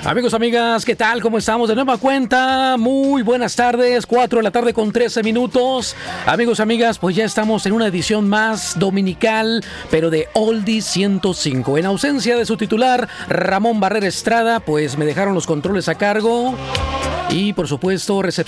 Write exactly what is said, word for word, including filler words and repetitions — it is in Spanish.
Amigos, amigas, ¿qué tal? ¿Cómo estamos? De nueva cuenta, muy buenas tardes, cuatro de la tarde con trece minutos. Amigos, amigas, pues ya estamos en una edición más dominical, pero de Oldie ciento cinco. En ausencia de su titular, Ramón Barrera Estrada, pues me dejaron los controles a cargo. Y por supuesto, recepción